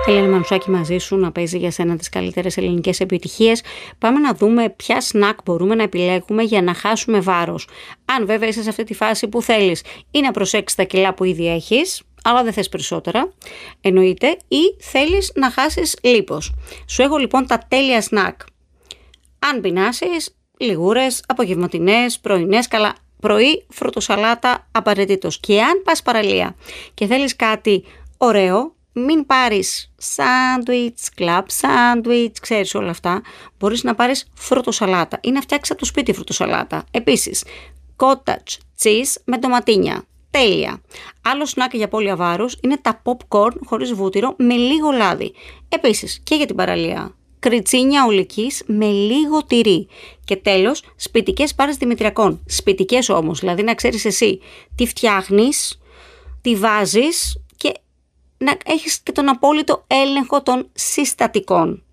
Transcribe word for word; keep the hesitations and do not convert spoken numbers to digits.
Ελένη Μανουσάκη μαζί σου, να παίζει για σένα τις καλύτερες ελληνικές επιτυχίες. Πάμε να δούμε ποια σνακ μπορούμε να επιλέγουμε για να χάσουμε βάρος. Αν βέβαια είσαι σε αυτή τη φάση που θέλεις ή να προσέξεις τα κιλά που ήδη έχεις, αλλά δεν θες περισσότερα, εννοείται, ή θέλεις να χάσεις λίπος. Σου έχω λοιπόν τα τέλεια σνακ. Αν πεινάσεις, λιγούρες, απογευματινές, πρωινές, καλά. Πρωί, φρουτοσαλάτα απαραίτητος. Και αν πας παραλία και θέλεις κάτι ωραίο, μην πάρεις σάντουιτς, κλαμπ σάντουιτς, ξέρεις όλα αυτά. Μπορείς να πάρεις φρουτοσαλάτα ή να φτιάξεις από το σπίτι φρουτοσαλάτα. Επίσης, cottage cheese με ντοματίνια. Τέλεια. Άλλο σνακ για απώλεια βάρους είναι τα popcorn χωρίς βούτυρο με λίγο λάδι. Επίσης, και για την παραλία, κριτσίνια ολικής με λίγο τυρί. Και τέλος, σπιτικές μπάρες δημητριακών. Σπιτικές όμως, δηλαδή να ξέρεις εσύ τι φτιάχνεις, τι βάζεις και να έχεις και τον απόλυτο έλεγχο των συστατικών.